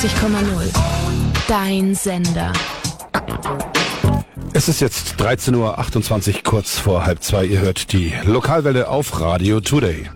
Dein Sender. Es ist jetzt 13.28 Uhr, kurz vor 1:30. Ihr hört die Lokalwelle auf Radio Today.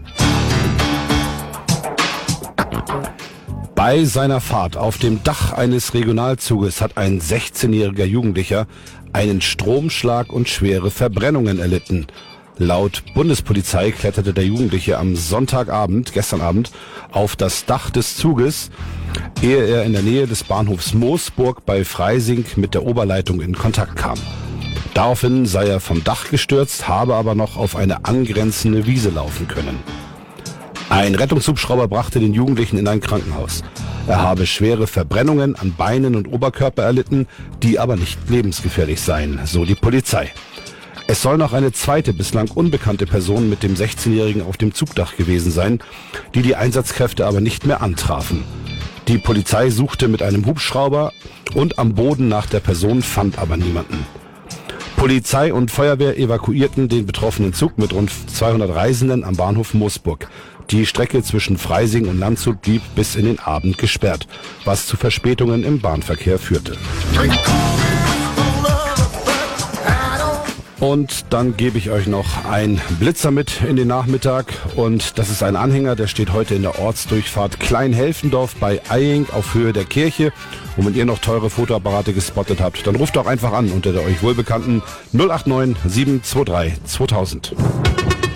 Bei seiner Fahrt auf dem Dach eines Regionalzuges hat ein 16-jähriger Jugendlicher einen Stromschlag und schwere Verbrennungen erlitten. Laut Bundespolizei kletterte der Jugendliche am gestern Abend, auf das Dach des Zuges, ehe er in der Nähe des Bahnhofs Moosburg bei Freising mit der Oberleitung in Kontakt kam. Daraufhin sei er vom Dach gestürzt, habe aber noch auf eine angrenzende Wiese laufen können. Ein Rettungshubschrauber brachte den Jugendlichen in ein Krankenhaus. Er habe schwere Verbrennungen an Beinen und Oberkörper erlitten, die aber nicht lebensgefährlich seien, so die Polizei. Es soll noch eine zweite, bislang unbekannte Person mit dem 16-Jährigen auf dem Zugdach gewesen sein, die Einsatzkräfte aber nicht mehr antrafen. Die Polizei suchte mit einem Hubschrauber und am Boden nach der Person, fand aber niemanden. Polizei und Feuerwehr evakuierten den betroffenen Zug mit rund 200 Reisenden am Bahnhof Moosburg. Die Strecke zwischen Freising und Landshut blieb bis in den Abend gesperrt, was zu Verspätungen im Bahnverkehr führte. Und dann gebe ich euch noch einen Blitzer mit in den Nachmittag. Und das ist ein Anhänger, der steht heute in der Ortsdurchfahrt Kleinhelfendorf bei Eying auf Höhe der Kirche. Und wenn ihr noch teure Fotoapparate gespottet habt, dann ruft doch einfach an unter der euch wohlbekannten 089 723 2000.